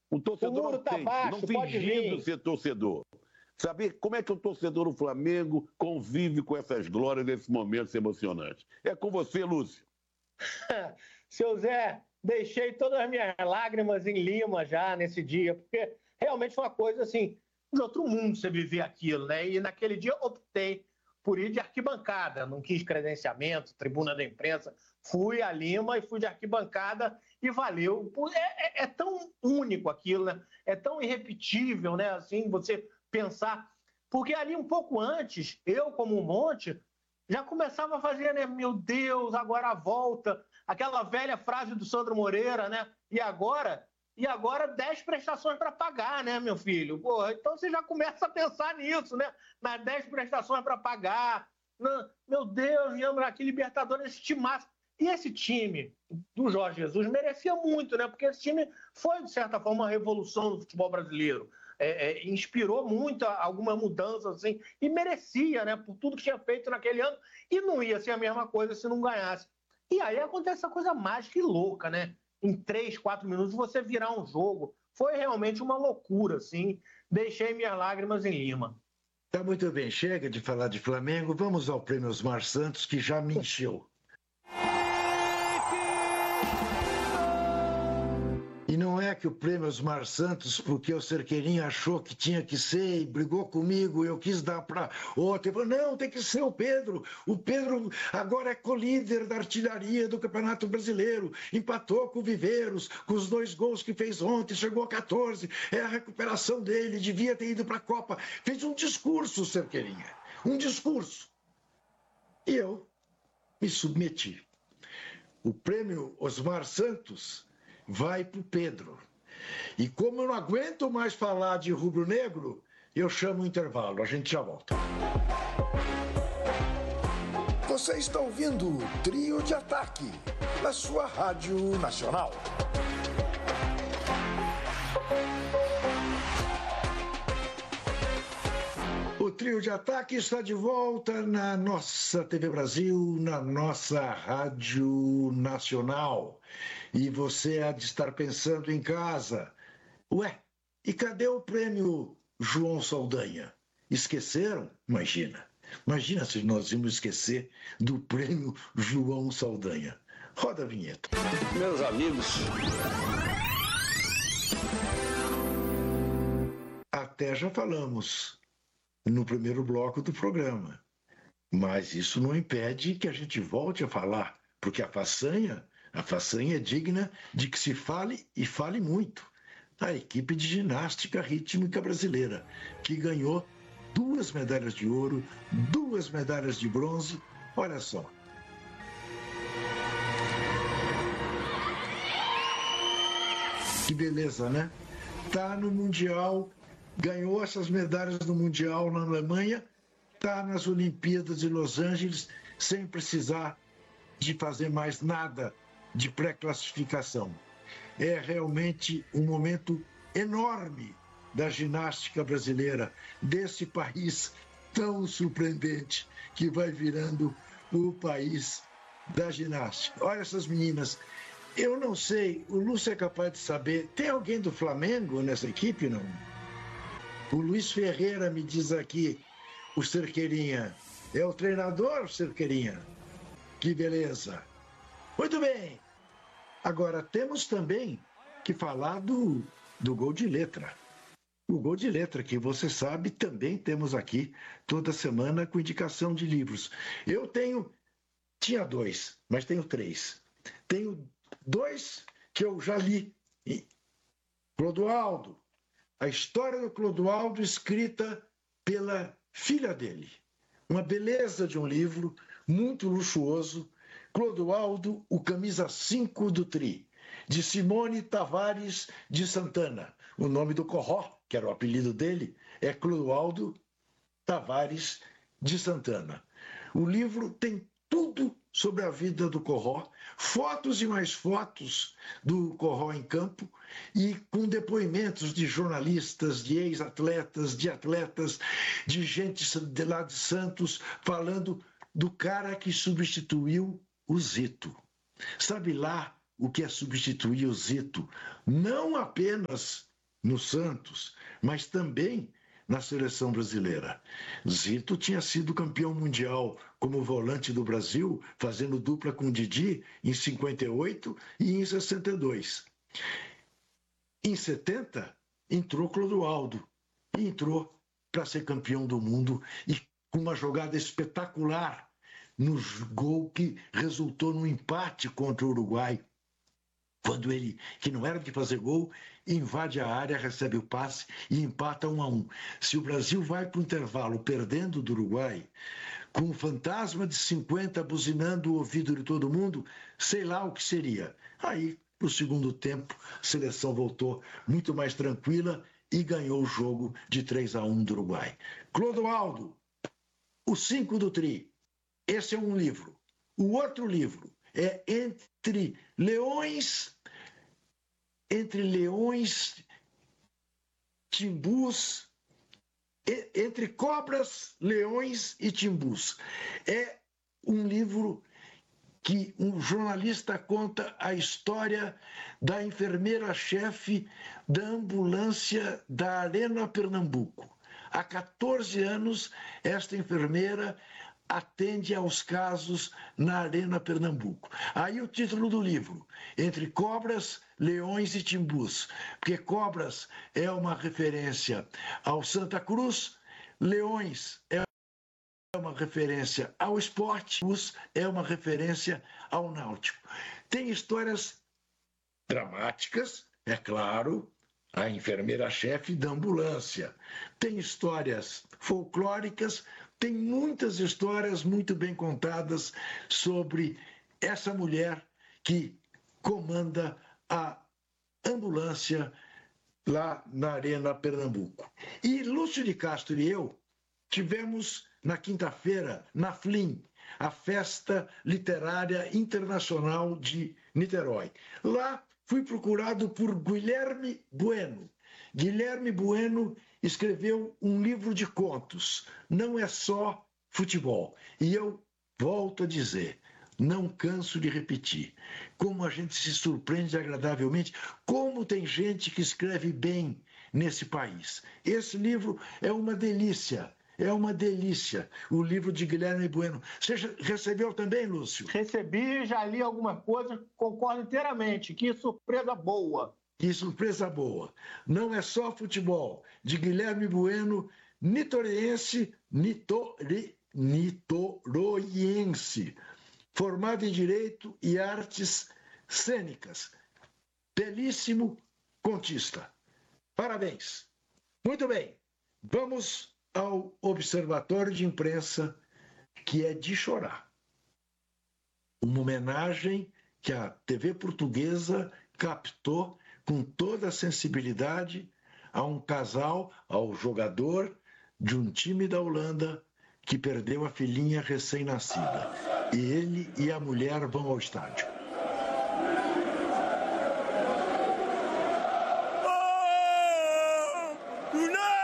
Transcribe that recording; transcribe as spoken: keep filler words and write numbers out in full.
Um torcedor muro tá autêntico, baixo, não pode fingindo vir. ser torcedor. Saber como é que o torcedor do Flamengo convive com essas glórias nesses momentos emocionantes. É com você, Lúcio. Seu Zé, deixei todas as minhas lágrimas em Lima já nesse dia, porque realmente foi uma coisa assim, de outro mundo você viver aquilo, né? E naquele dia optei por ir de arquibancada, não quis credenciamento, tribuna da imprensa, fui a Lima e fui de arquibancada e valeu. É, é, é tão único aquilo, né? É tão irrepetível, né? Assim, você pensar, porque ali um pouco antes, eu como um monte, já começava a fazer, né? Meu Deus, agora a volta, aquela velha frase do Sandro Moreira, né? E agora? E agora dez prestações para pagar, né, meu filho? Pô, então você já começa a pensar nisso, né? Nas dez prestações para pagar. Meu Deus, lembra aqui, Libertadores, esse timaço. E esse time do Jorge Jesus merecia muito, né? Porque esse time foi, de certa forma, uma revolução do futebol brasileiro. É, é, inspirou muito algumas mudanças, assim, e merecia, né? Por tudo que tinha feito naquele ano. E não ia ser a mesma coisa se não ganhasse. E aí acontece essa coisa mágica e louca, né? Em três, quatro minutos você virar um jogo. Foi realmente uma loucura, assim. Deixei minhas lágrimas em Lima. Tá muito bem, chega de falar de Flamengo, vamos ao Prêmio Osmar Santos, que já me encheu. E não é que o Prêmio Osmar Santos, porque o Cerqueirinho achou que tinha que ser e brigou comigo, eu quis dar para outro. Ele falou, não, tem que ser o Pedro. O Pedro agora é co-líder da artilharia do Campeonato Brasileiro. Empatou com o Viveiros, com os dois gols que fez ontem, chegou a quatorze. É a recuperação dele, devia ter ido para a Copa. Fez um discurso, Cerqueirinha, um discurso. E eu me submeti. O Prêmio Osmar Santos vai para o Pedro. E como eu não aguento mais falar de rubro-negro, eu chamo o intervalo. A gente já volta. Você está ouvindo o Trio de Ataque, na sua Rádio Nacional. O Trio de Ataque está de volta na nossa T V Brasil, na nossa Rádio Nacional. E você há de estar pensando em casa, ué, e cadê o prêmio João Saldanha? Esqueceram? Imagina. Imagina se nós íamos esquecer do prêmio João Saldanha. Roda a vinheta. Meus amigos. Até já falamos no primeiro bloco do programa. Mas isso não impede que a gente volte a falar, porque a façanha, a façanha é digna de que se fale e fale muito. A equipe de ginástica rítmica brasileira, que ganhou duas medalhas de ouro, duas medalhas de bronze. Olha só. Que beleza, né? Tá no Mundial, ganhou essas medalhas no Mundial na Alemanha, tá nas Olimpíadas de Los Angeles, sem precisar de fazer mais nada de pré-classificação. É realmente um momento enorme da ginástica brasileira, desse país tão surpreendente que vai virando o país da ginástica. Olha essas meninas. Eu não sei, o Lúcio é capaz de saber, tem alguém do Flamengo nessa equipe, não? O Luiz Ferreira me diz aqui, o Cerqueirinha. É o treinador, Cerqueirinha? Que beleza. Muito bem. Agora, temos também que falar do, do gol de letra. O gol de letra, que você sabe, também temos aqui toda semana com indicação de livros. Eu tenho, tinha dois, mas tenho três. Tenho dois que eu já li. Clodoaldo, a história do Clodoaldo escrita pela filha dele. Uma beleza de um livro, muito luxuoso. Clodoaldo, o camisa cinco do Tri, de Simone Tavares de Santana. O nome do Corró, que era o apelido dele, é Clodoaldo Tavares de Santana. O livro tem tudo sobre a vida do Corró, fotos e mais fotos do Corró em campo e com depoimentos de jornalistas, de ex-atletas, de atletas, de gente de lá de Santos, falando do cara que substituiu o Zito. Sabe lá o que é substituir o Zito? Não apenas no Santos, mas também na seleção brasileira. Zito tinha sido campeão mundial como volante do Brasil, fazendo dupla com Didi em cinquenta e oito e em sessenta e dois. Em setenta, entrou Clodoaldo e entrou para ser campeão do mundo e com uma jogada espetacular no gol que resultou no empate contra o Uruguai. Quando ele, que não era de fazer gol, invade a área, recebe o passe e empata um a um. Se o Brasil vai para o intervalo perdendo do Uruguai, com o fantasma de cinquenta buzinando o ouvido de todo mundo, sei lá o que seria. Aí, no segundo tempo, a seleção voltou muito mais tranquila e ganhou o jogo de três a um do Uruguai. Clodoaldo, o cinco do Tri. Esse é um livro. O outro livro é Entre Leões, Entre Leões, Timbus, Entre Cobras, Leões e Timbus. É um livro que um jornalista conta a história da enfermeira-chefe da ambulância da Arena Pernambuco. Há quatorze anos, esta enfermeira atende aos casos na Arena Pernambuco. Aí o título do livro, Entre Cobras, Leões e Timbus, porque Cobras é uma referência ao Santa Cruz, Leões é uma referência ao esporte, Timbus é uma referência ao náutico. Tem histórias dramáticas, é claro, a enfermeira-chefe da ambulância. Tem histórias folclóricas, tem muitas histórias muito bem contadas sobre essa mulher que comanda a ambulância lá na Arena Pernambuco. E Lúcio de Castro e eu tivemos na quinta-feira, na F L I M, a Festa Literária Internacional de Niterói. Lá fui procurado por Guilherme Bueno. Guilherme Bueno escreveu um livro de contos, Não é Só Futebol. E eu volto a dizer, não canso de repetir, como a gente se surpreende agradavelmente, como tem gente que escreve bem nesse país. Esse livro é uma delícia, é uma delícia, o livro de Guilherme Bueno. Você recebeu também, Lúcio? Recebi, já li alguma coisa, concordo inteiramente, que surpresa boa. Que surpresa boa. Não é Só Futebol, de Guilherme Bueno, nitoriense, nitori, nitoroiense, formado em Direito e Artes Cênicas. Belíssimo contista. Parabéns. Muito bem. Vamos ao Observatório de Imprensa, que é de chorar. Uma homenagem que a T V Portuguesa captou com toda a sensibilidade a um casal, ao jogador de um time da Holanda que perdeu a filhinha recém-nascida. E ele e a mulher vão ao estádio. Oh,